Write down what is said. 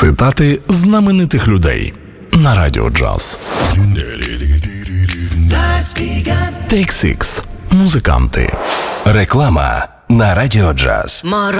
Цитати знаменитих людей на Радіо Джаз. Take Six. Музиканти. Реклама на Радіо Джаз.